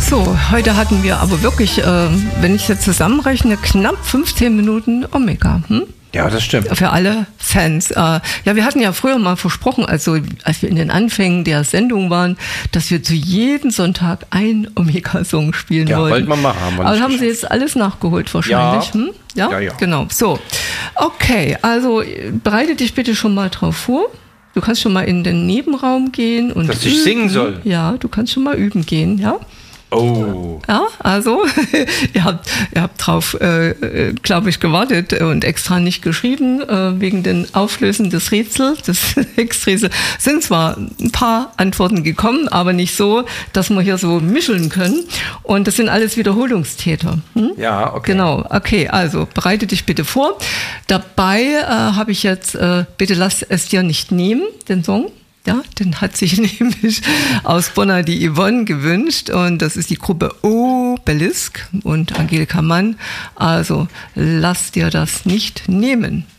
So, heute hatten wir aber wirklich, wenn ich jetzt zusammenrechne, knapp 15 Minuten Omega. Ja, das stimmt. Für alle Fans. Ja, wir hatten ja früher mal versprochen, also als wir in den Anfängen der Sendung waren, dass wir zu jedem Sonntag einen Omega-Song spielen wollten. Ja, wollten wir machen. Aber haben Sie jetzt alles nachgeholt wahrscheinlich? Ja. Ja, genau. So, okay, also bereite dich bitte schon mal drauf vor. Du kannst schon mal in den Nebenraum gehen und dass ich singen soll? Ja, du kannst schon mal üben gehen, ja. Oh. Ja, also ihr habt drauf, glaube ich, gewartet und extra nicht geschrieben, wegen den Auflösen des Rätsels, des Hexrätsels. Sind zwar ein paar Antworten gekommen, aber nicht so, dass wir hier so mischeln können. Und das sind alles Wiederholungstäter. Ja, okay. Genau, okay, also bereite dich bitte vor. Dabei habe ich jetzt, bitte lass es dir nicht nehmen, den Song. Ja, den hat sich nämlich aus Bonn die Yvonne gewünscht und das ist die Gruppe Obelisk und Angelika Mann. Also lass dir das nicht nehmen.